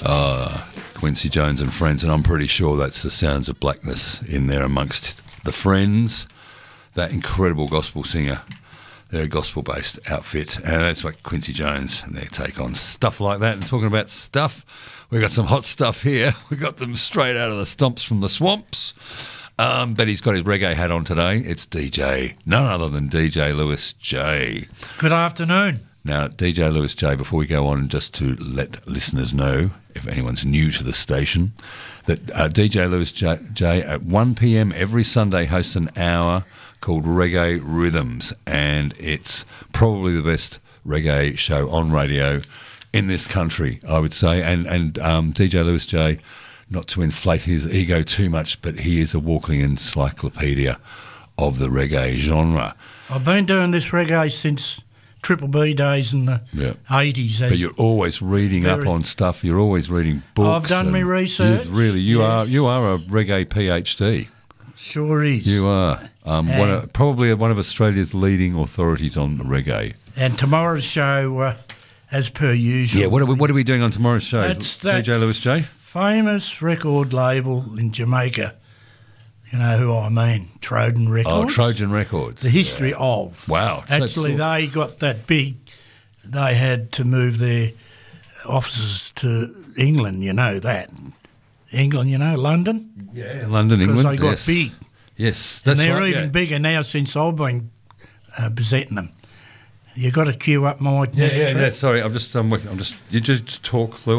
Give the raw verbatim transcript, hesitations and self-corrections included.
Uh, Quincy Jones and Friends, and I'm pretty sure that's the Sounds of Blackness in there amongst the Friends, that incredible gospel singer. They're a gospel-based outfit, and that's what Quincy Jones and their take on stuff like that. And talking about stuff, we've got some hot stuff here. We got them straight out of the stomps from the swamps. Um, but he's got his reggae hat on today. It's D J, none other than D J Lewis J. Good afternoon. Now, D J Lewis J, before we go on, just to let listeners know, if anyone's new to the station, that uh, D J Lewis J, J at one p.m. every Sunday hosts an hour called Reggae Rhythms, and it's probably the best reggae show on radio in this country, I would say. And, and um, D J Lewis J, not to inflate his ego too much, but he is a walking encyclopedia of the reggae genre. I've been doing this reggae since Triple B days in the yeah. eighties. But you're always reading very, up on stuff. You're always reading books. I've done my research. You've really, you yes. are you are a reggae PhD. Sure is. You are um, one of, probably one of Australia's leading authorities on reggae. And tomorrow's show, uh, as per usual. Yeah. What are we What are we doing on tomorrow's show? That's D J Lewis J. Famous record label in Jamaica. You know who I mean? Trojan Records. Oh, Trojan Records. The history yeah. of. Wow. Actually, so they got that big. They had to move their offices to England. You know that. England, you know, London. Yeah, London, England. Because they got yes. big. Yes, that's and they're right, even yeah. bigger now since I've been uh, besetting them. You got to queue up my Yeah, next yeah, track. yeah. Sorry, I'm just, I'm, I'm just. You just talk, Lou.